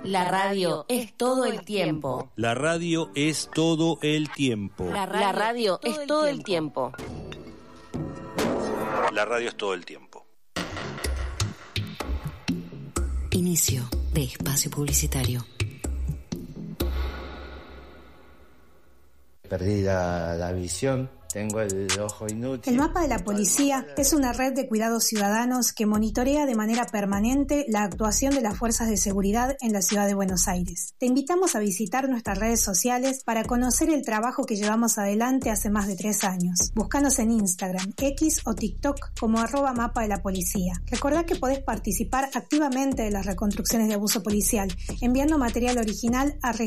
La radio es todo el tiempo. La radio es todo el tiempo. La radio es todo el tiempo. La radio es todo el tiempo. Inicio de espacio publicitario. Perdí la visión, tengo el ojo inútil. El mapa de la policía es una red de cuidados ciudadanos que monitorea de manera permanente la actuación de las fuerzas de seguridad en la ciudad de Buenos Aires. Te invitamos a visitar nuestras redes sociales para conocer el trabajo que llevamos adelante hace más de 3 años. Búscanos en Instagram, X o TikTok como @mapa de la policía. Recordá que podés participar activamente de las reconstrucciones de abuso policial enviando material original a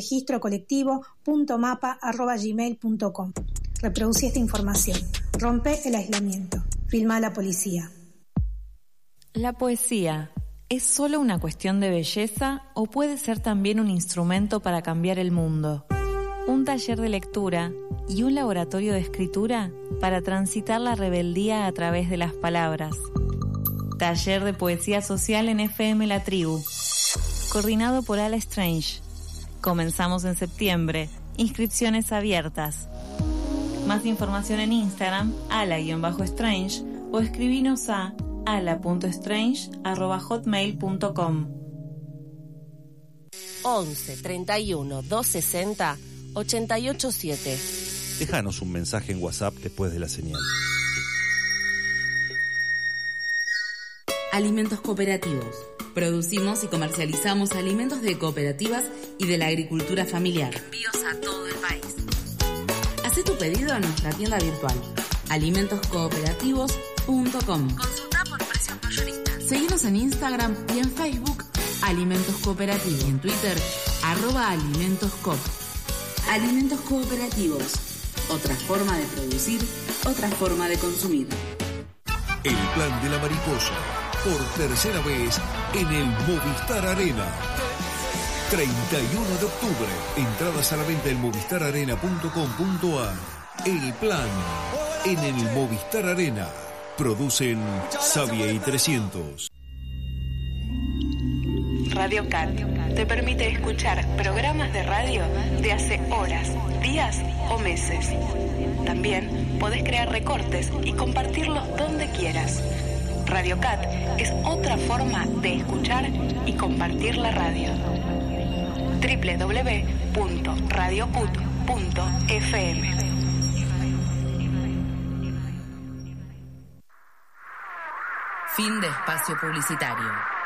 registrocolectivo.mapa@gmail.com. Reproducí esta información. Rompe el aislamiento. Filma a la policía. ¿La poesía es solo una cuestión de belleza o puede ser también un instrumento para cambiar el mundo? Un taller de lectura y un laboratorio de escritura para transitar la rebeldía a través de las palabras. Taller de poesía social en FM La Tribu. Coordinado por Ala Strange. Comenzamos en septiembre. Inscripciones abiertas. Más información en Instagram, ala_strange, o escribinos a ala.strange@hotmail.com. 11 31 260 887. Déjanos un mensaje en WhatsApp después de la señal. Alimentos cooperativos. Producimos y comercializamos alimentos de cooperativas y de la agricultura familiar. Envíos a todo el país. Haz tu pedido en nuestra tienda virtual, alimentoscooperativos.com. Consulta por precios mayoristas. Seguinos en Instagram y en Facebook, Alimentos Cooperativos. Y en Twitter, @alimentoscoop. Alimentos cooperativos. Otra forma de producir, otra forma de consumir. El plan de la mariposa, por tercera vez en el Movistar Arena. 31 de octubre. Entradas a la venta en movistararena.com.ar. El plan en el Movistar Arena. Producen Savia y 300. Radio Cat te permite escuchar programas de radio de hace horas, días o meses. También podés crear recortes y compartirlos donde quieras. Radio Cat es otra forma de escuchar y compartir la radio. www.radiocut.fm. Fin de espacio publicitario.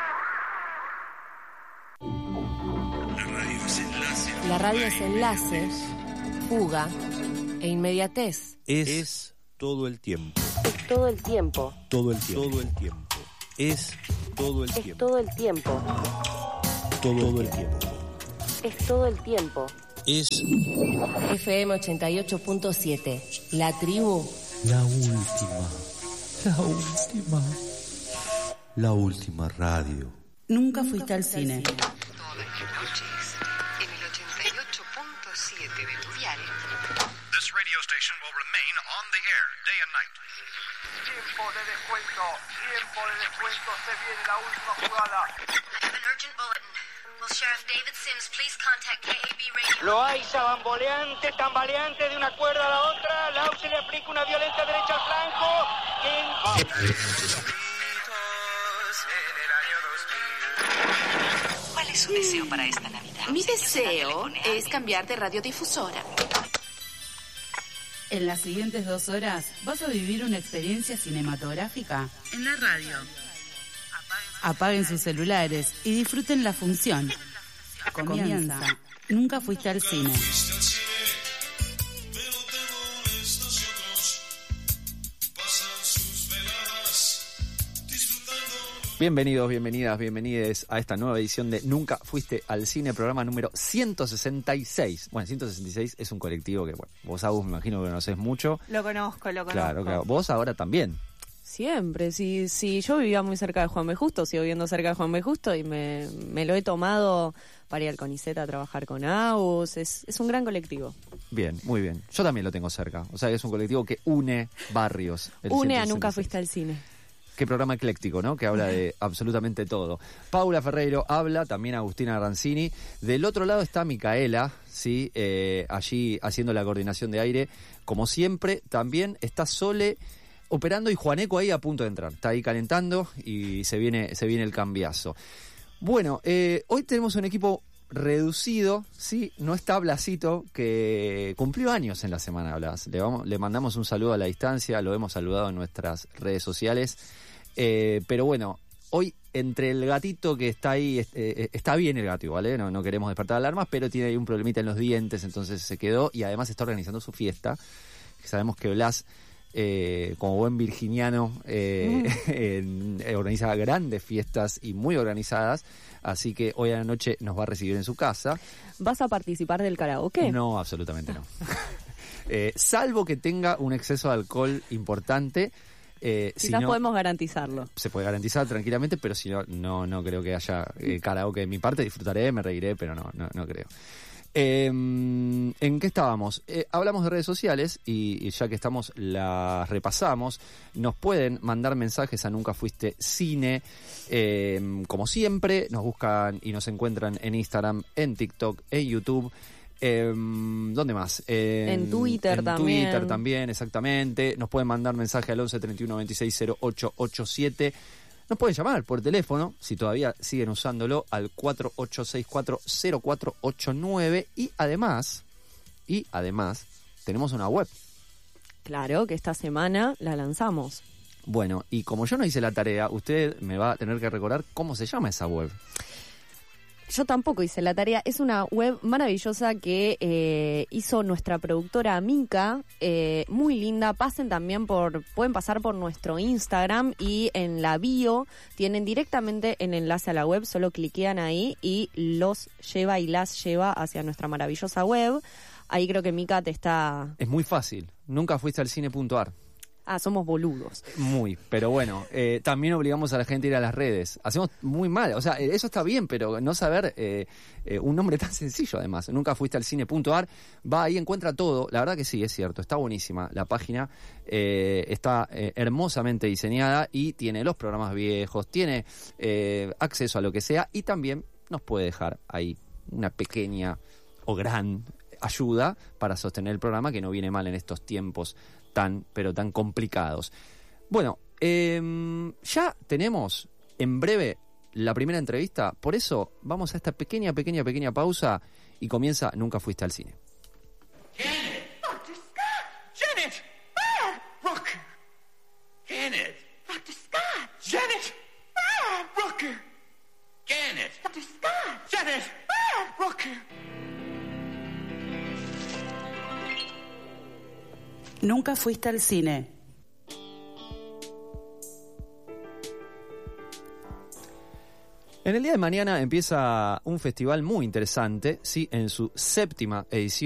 La radio es enlace, fuga e inmediatez. Es todo el tiempo. Es todo el tiempo. Todo el tiempo. Todo el tiempo. Es todo el tiempo. Es todo el tiempo. Todo el tiempo. Es todo el tiempo. Es FM 88.7. La tribu. la última. La última. La última radio. Nunca fuiste al cine. Todas las noches en el 88.7 de tu dial. This radio station will remain on the air day and night. Tiempo de descuento, se viene la última jugada. An urgent bulletin. Will Sheriff David Sims please contact KAB Radio? Lo hay tambaleante de una cuerda a la otra. Lau se le aplica una violenta derecha al flanco. ¿Cuál es su deseo para esta Navidad? Mi deseo es cambiar de radiodifusora. En las siguientes 2 horas vas a vivir una experiencia cinematográfica en la radio. Apaguen sus celulares y disfruten la función. Comienza. Nunca fuiste al cine. Bienvenidos, bienvenidas, bienvenides a esta nueva edición de Nunca Fuiste al Cine, programa número 166. Bueno, 166 es un colectivo que, bueno, vos, Agus, me imagino que conocés mucho. Lo conozco. Claro. Vos ahora también. Siempre, sí, yo vivía muy cerca de Juan B. Justo, sigo viviendo cerca de Juan B. Justo y me lo he tomado para ir al CONICET a trabajar con Agus. Es un gran colectivo. Bien, muy bien. Yo también lo tengo cerca. O sea, es un colectivo que une barrios. Une a Nunca Fuiste al Cine. Qué programa ecléctico, ¿no? Que habla de absolutamente todo. Paula Ferreiro habla, también Agustina Rancini. Del otro lado está Micaela, ¿sí? Allí haciendo la coordinación de aire. Como siempre, también está Sole operando y Juaneco ahí a punto de entrar. Está ahí calentando y se viene el cambiazo. Bueno, hoy tenemos un equipo reducido, sí, no está Blasito, que cumplió años en la semana, Blas. Le mandamos un saludo a la distancia, lo hemos saludado en nuestras redes sociales. Pero bueno, hoy entre el gatito que está ahí, está bien el gato, ¿vale? No queremos despertar alarmas, pero tiene ahí un problemita en los dientes, entonces se quedó y además está organizando su fiesta. Sabemos que Blas, como buen virginiano, organiza grandes fiestas y muy organizadas, así que hoy a la noche nos va a recibir en su casa. ¿Vas a participar del karaoke? No, absolutamente no. Salvo que tenga un exceso de alcohol importante. Quizás no, podemos garantizarlo. Se puede garantizar tranquilamente, pero si no creo que haya karaoke de mi parte. Disfrutaré, me reiré, pero no creo. ¿En qué estábamos? Hablamos de redes sociales y ya que estamos las repasamos. Nos pueden mandar mensajes a Nunca Fuiste Cine. Como siempre, nos buscan y nos encuentran en Instagram, en TikTok, en YouTube. ¿Dónde más? En Twitter también. En Twitter también, exactamente. Nos pueden mandar mensaje al 11 31 26 08 87. Nos pueden llamar por teléfono, si todavía siguen usándolo, al 4864-0489. Y además, tenemos una web. Claro, que esta semana la lanzamos. Bueno, y como yo no hice la tarea, usted me va a tener que recordar cómo se llama esa web. Yo tampoco hice la tarea. Es una web maravillosa que hizo nuestra productora Mica, muy linda. Pueden pasar por nuestro Instagram y en la bio tienen directamente el enlace a la web. Solo cliquean ahí y las lleva hacia nuestra maravillosa web. Ahí creo que Mica te está... Es muy fácil. Nunca fuiste al cine.ar. Somos boludos. Muy, pero bueno, también obligamos a la gente a ir a las redes. Hacemos muy mal, o sea, eso está bien, pero no saber un nombre tan sencillo además. Nunca fuiste al cine.ar, va ahí, encuentra todo. La verdad que sí, es cierto, está buenísima. La página está hermosamente diseñada y tiene los programas viejos, tiene acceso a lo que sea y también nos puede dejar ahí una pequeña o gran ayuda para sostener el programa, que no viene mal en estos tiempos pero tan complicados. Bueno, ya tenemos en breve la primera entrevista, por eso vamos a esta pequeña pausa y comienza Nunca Fuiste al Cine. Janet! Dr. Scott! Janet! Rooker! Janet! Dr. Scott! Janet! Rooker! Janet! Dr. Scott! Janet! Rooker! Nunca fuiste al cine. En el día de mañana empieza un festival muy interesante, sí, en su 7ª edición.